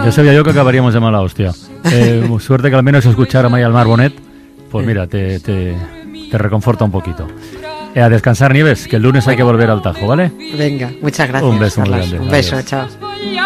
Ya sabía yo que acabaríamos de mala hostia. Suerte que al menos escuchar a Maya Marbonet, pues mira, te reconforta un poquito. A descansar, Nieves, que el lunes hay que volver al Tajo, ¿vale? Venga, muchas gracias. Un beso muy Carlos. grande. Un beso, Adiós. chao.